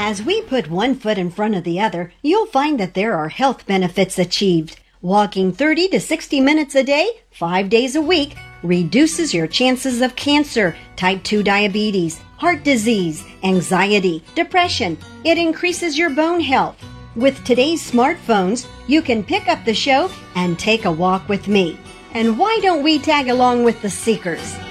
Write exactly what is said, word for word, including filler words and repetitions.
As we put one foot in front of the other, you'll find that there are health benefits achieved. Walking thirty to sixty minutes a day, five days a week, reduces your chances of cancer, type two diabetes, heart disease, anxiety, depression. It increases your bone health. With today's smartphones, you can pick up the show and take a walk with me. And why don't we tag along with the Seekers?